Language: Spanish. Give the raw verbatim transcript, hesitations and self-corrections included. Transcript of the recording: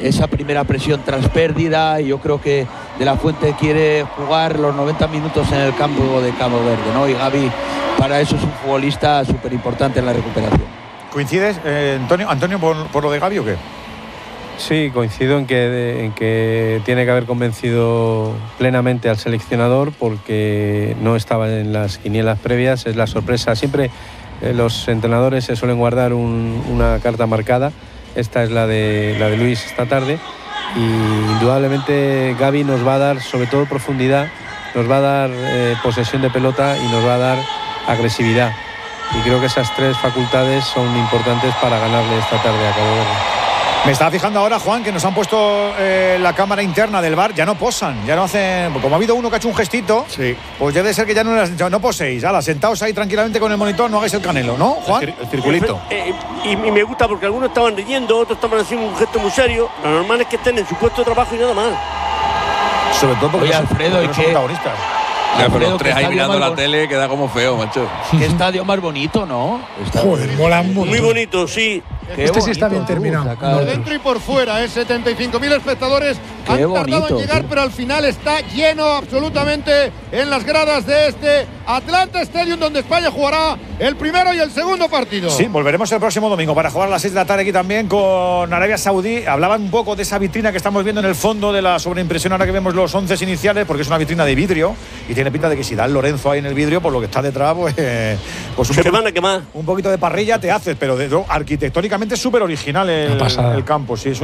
esa primera presión tras pérdida, y yo creo que De la Fuente quiere jugar los noventa minutos en el campo de Cabo Verde, ¿no? Y Gavi para eso es un futbolista súper importante en la recuperación. ¿Coincides, eh, Antonio, Antonio por, por lo de Gavi o qué? Sí, coincido en que, en que tiene que haber convencido plenamente al seleccionador, porque no estaba en las quinielas previas, es la sorpresa. Siempre eh, los entrenadores se suelen guardar un, una carta marcada. Esta es la de, la de Luis esta tarde, y indudablemente Gavi nos va a dar sobre todo profundidad, nos va a dar eh, posesión de pelota y nos va a dar agresividad, y creo que esas tres facultades son importantes para ganarle esta tarde a Cabo Verde. Me estaba fijando ahora, Juan, que nos han puesto eh, la cámara interna del bar, ya no posan, ya no hacen. Como ha habido uno que ha hecho un gestito, sí, pues debe ser que ya no, ya no poséis. Ala, sentaos ahí tranquilamente con el monitor, no hagáis el canelo, ¿no, Juan? El, el circulito. Eh, eh, y, y me gusta porque algunos estaban riendo, otros estaban haciendo un gesto muy serio. Lo normal es que estén en su puesto de trabajo y nada más. Sobre todo porque Oye, son, Alfredo, porque ¿y no son qué? protagonistas. Ya, pero los tres ahí mirando la tele queda como feo, macho. Qué estadio más bonito, ¿no? Está Joder, mola mucho. Muy bonito, sí. Qué este sí está bien bonito, terminado. tú, Por dentro y por fuera, ¿eh? setenta y cinco mil espectadores Qué han tardado bonito, en llegar, tío. pero al final está lleno absolutamente en las gradas de este Atlanta Stadium, donde España jugará el primero y el segundo partido. Sí, volveremos el próximo domingo para jugar a las seis de la tarde aquí también con Arabia Saudí. Hablaban un poco de esa vitrina que estamos viendo en el fondo, de la sobreimpresión ahora que vemos los once iniciales, porque es una vitrina de vidrio y tiene pinta de que si da el Lorenzo ahí en el vidrio, por lo que está detrás, pues, eh, pues un, Se poco, van a quemar. un poquito de parrilla te haces, pero de, arquitectónicamente es súper original el, el campo. Sí, es una